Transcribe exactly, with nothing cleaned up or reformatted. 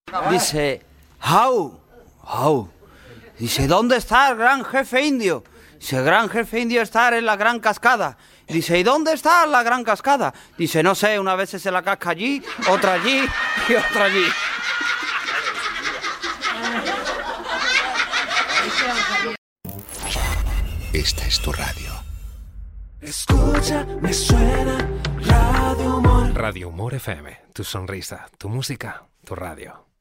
Dice, how, how. Dice, ¿dónde está el gran jefe indio? Dice, el gran jefe indio está en la gran cascada. Dice, ¿y dónde está la gran cascada? Dice, no sé, una vez se la casca allí, otra allí y otra allí. Esta es tu radio. Escucha, me suena Radio Humor. Radio Humor F M, tu sonrisa, tu música, tu radio.